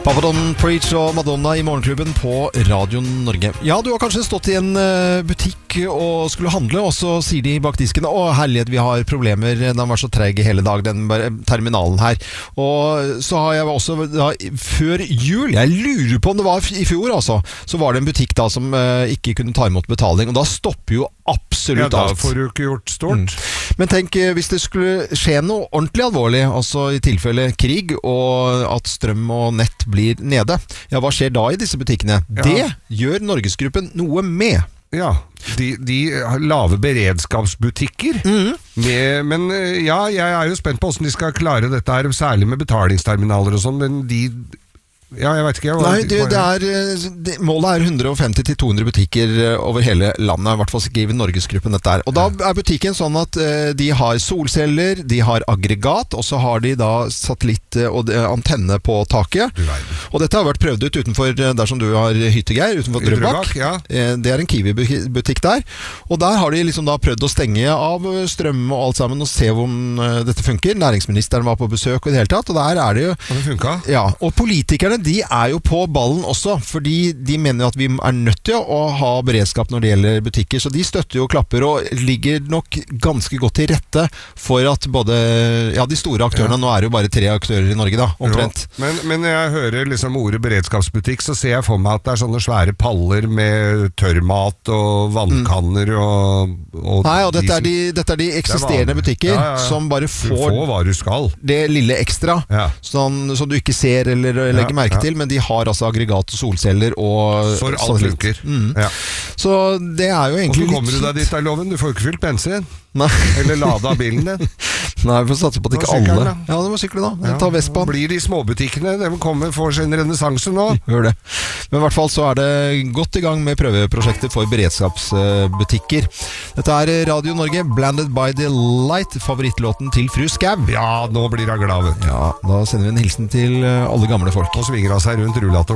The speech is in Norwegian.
Abaddon Preach og Madonna i Morgenklubben på Radio Norge. Ja, du har kanskje stått i en butikk og skulle handle, og så sier de bak disken: å herlighet, vi har problemer, den var så treg hele dag, den terminalen her. Og så har jeg også da, før jul, jeg lurer på om det var i fjor altså, så var det en butikk da som ikke kunne ta imot betaling, og da stopper jo absolutt alt. Ja, da får du ikke gjort stort. Men tenk, hvis det skulle skje noe ordentlig alvorlig, altså i tilfelle krig, og at strøm og nett blir nede, ja, hva skjer da i disse butikkene? Ja. Det gjør Norgesgruppen noe med. Ja, de lave beredskapsbutikker. Men ja, jeg er jo spent på hvordan de skal klare dette her, særlig med betalingsterminaler og sånn, men ja, jeg vet ikke. Målet er 150-200 butikker over hele landet, i hvert fall skriver Norgesgruppen dette her. Og da er butikken sånn at de har solceller, de har aggregat, og så har de da satellitt og antenne på taket. Og dette har vært prøvd ut utenfor, der som du har Hyttegeir, utenfor Drøbak. Ja. Det er en Kiwi-butikk der. Og der har de liksom da prøvd å stenge av strøm og alt sammen, og se om dette funker. Næringsministeren var på besøk og i det hele tatt, og der er det jo... Og det funket? Ja, og politikerne de er jo på ballen også, fordi de mener at vi er nødt til å ha beredskap når det gjelder butikker, så de støtter jo og klapper og ligger nok ganske godt til rette for at både, ja, de store aktørene, nå er det jo bare 3 aktører i Norge da, omtrent. Men når jeg hører liksom ordet beredskapsbutikk, så ser jeg for meg at det er sånne svære paller med tørrmat og vannkanner og nei, og dette er de eksisterende butikker som bare får hva du skal. Det lille ekstra, sånn, som du ikke ser eller legger merke til, men de har altså aggregat og solceller og for alt funker. Så det er jo egentlig litt... Og så kommer du deg dit der, Loven, du får ikke fylt bensin. Nei. Eller lada bilen din. Nei, vi får satse på at ikke alle... Ja, det må sykle da. Ta Vespa. Blir de småbutikkene, de får sin renessanse nå. Gjør det. Men i hvert fall så er det godt i gang med prøveprosjekter for beredskapsbutikker. Dette er Radio Norge, Blended by the Light, favorittlåten til Fru Skau. Ja, nå blir jeg glad, vet du. Ja, da sender vi en hilsen til alle gamle folk. Og svinger av seg rundt rullatoren.